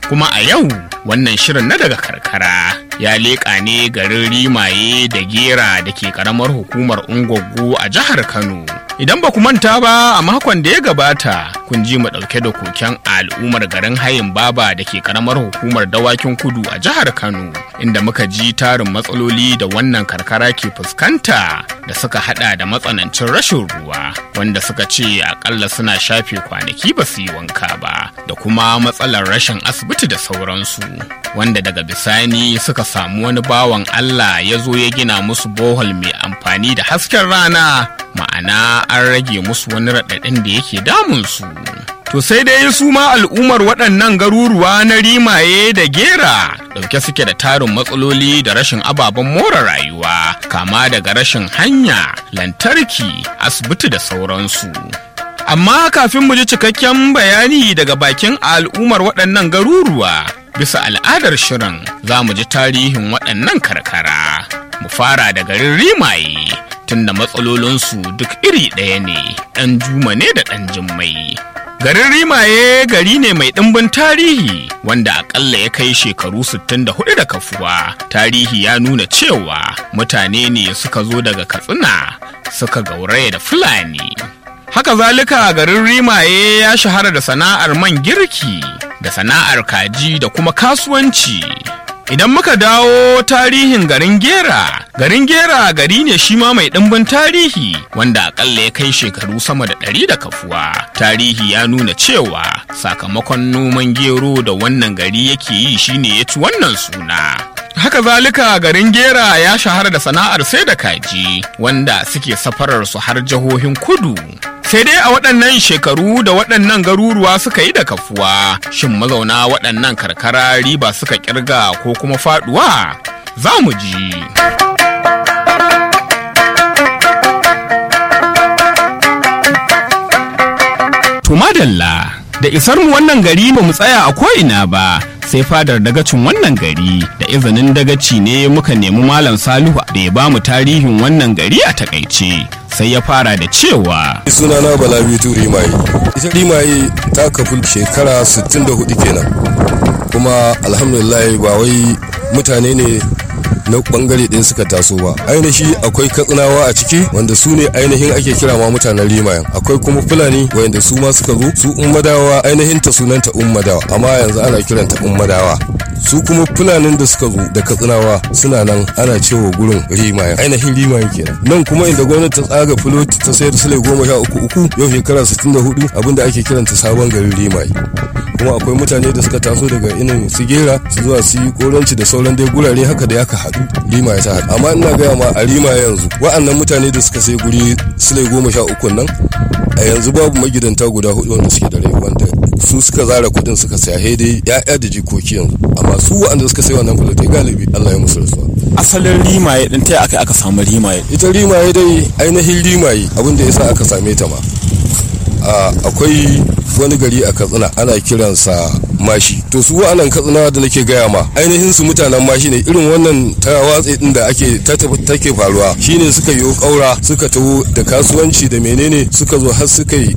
Kuma a yau wannan shirin na daga karkara ya leƙa ne garin Rimaye da Gera da ke ƙaramar hukumar Ungwaggo a jihar Kano. Idan ba ku manta ba, a makon da ya gabata kun ji mu ɗauke da koken al'ummar garin Hayin Baba da ke ƙaramar hukumar Dawakin Kudu a jihar Kano, inda muka ji tarin matsaloli da wannan karkara ke fuskanta da suka hada da matsanancin rashin ruwa, wanda suka ce akalla suna shafe kwanaki ba su yi wanka ba, da kuma matsalar rashin asibiti da sauransu, wanda daga bisani suka samu wani bawan Allah ya zo ya gina musu bohol mai amfani da hasken rana, ma'ana an rage musu wani raɗaɗin da yake damunsu. To sai dai su ma al'ummar waɗannan garuruwa na Rimaye da Gera ɗauke suke da tarin matsaloli da rashin ababen more rayuwa, kama daga rashin hanya, lantarki, asibiti da sauransu. Amma kafin mu ji cikakken bayani daga bakin al'ummar waɗannan garuruwa, bisa al'adar shirin za mu ji tarihin waɗannan karkara. Mu fara da garin Rimaye, tunda matsalolinsu duk iri ɗaya ne, ɗan Juma ne da ɗan Jummai. Garin Rimaye gari ne mai ɗimbin tarihi wanda akalla ya kai shekaru 64 da kafuwa. Tarihi ya nuna cewa mutane ne suka zo daga Katsina suka gauraya da Fulani. Haka zalika garin Rimaye ya shahara da sana'ar man girki, da sana'ar kaji da kuma kasuwanci. Idan muka dawo tarihin garin Gera gari ne shi ma mai ɗimbin tarihi wanda akalla ya kai shekaru sama da 100 da kafuwa. Tarihi ya nuna cewa sakamakon noman gero da wannan gari yake yi shine ya ci wannan suna. Haka zalika garin Gera ya shahara da sana'ar sai da kaji wanda suke safarar su har jihohin kudu. Sai dai a waɗannan shekaru da waɗannan garuruwa suka yi da kafuwa, shin mazauna waɗannan karkara riba suka kirga ko kuma faɗuwa? Za mu ji. To madalla, da isar mu wannan gari ba mu tsaya a ko'ina ba, sai fadar dagacin wannan gari. Da izinin dagaci ne muka nemi Malam Salihu da ya bamu tarihin wannan gari a takaice. Sai ya fara da cewa sunana Balabitu Rimaye. Ita Rimaye ta kafu shekara 64 kenan, kuma alhamdulillah ba wai mutane ne na bangare ɗin suka taso ba. Ainihi akwai Katsinawa a ciki wanda su ne ainihin ake kira ma mutanen Rimayen. Akwai kuma Fulani wanda su ma suka zo, su Ummadawa, ainihin ta sunanta Ummadawa, amma yanzu ana kiranta Ummadawa. Su kuma Fulanin da suka zo da Katsinawa suna nan ana cewa gurin Rimayen, ainihin Rimayen kenan. Nan kuma inda gwamnati ta tsaga filoti ta sayar Sule 13 yau shekara 64 abinda ake kiranta sabon garin Rimaye. Kuma akwai mutane da suka taso daga inin su Gera su zuwa su yi koranci da sauran dai gurare haka da yaka haɗu Rimaye ta haɗu. Amma ina gaya ma a Rimaye yanzu wa'annan mutane da suka sai guri Sule 13 nan a yanzu babu magidanta guda 4 wanda suke da rai wanda su suka zara kudin suka saya dai ya'ya da jikoki yanzu, amma su wa'anda suka sai wannan filotai galibi Allah ya musu rasuwa. Asalin Rimaye din ta aka samu Rimaye? Ita Rimaye dai ainihin Rimaye abinda yasa aka same ta ma akwai wani gari a Katsina ana kiransa Mashi. To su wa'annan Katsina da nake gaya ma ainihin su mutanen Mashi ne, irin wannan watsi din da take faruwa shine suka yi kaura suka taho da kasuwanci da menene suka zo har suka yi